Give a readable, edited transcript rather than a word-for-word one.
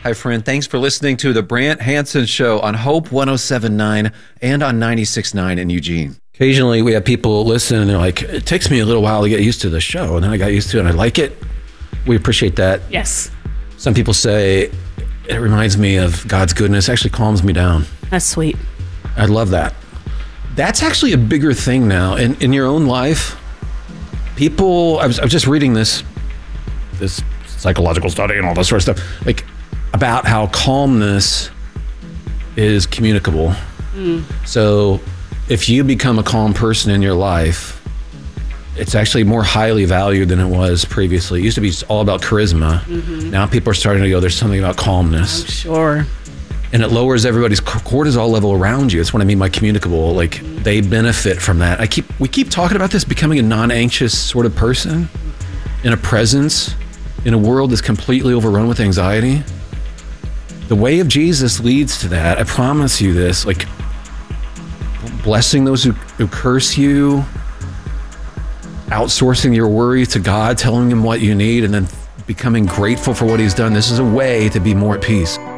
Hi, friend. Thanks for listening to the Brant Hansen Show on Hope 107.9 and on 96.9 in Eugene. Occasionally, we have people listen and they're like, it takes me a little while to get used to the show. And then I got used to it and I like it. We appreciate that. Yes. Some people say it reminds me of God's goodness, actually calms me down. That's sweet. I love that. That's actually a bigger thing now. In your own life, people, I was just reading this psychological study and all that sort of stuff, like about how calmness is communicable. So if you become a calm person in your life, it's actually more highly valued than it was previously. It used to be all about charisma. Now people are starting to go, there's something about calmness. I'm sure. And it lowers everybody's cortisol level around you. That's what I mean by communicable. Like they benefit from that. We keep talking about this, becoming a non-anxious sort of person in a presence in a world that's completely overrun with anxiety. The way of Jesus leads to that. I promise you this, like blessing those who curse you, outsourcing your worries to God, telling him what you need, and then becoming grateful for what he's done. This is a way to be more at peace.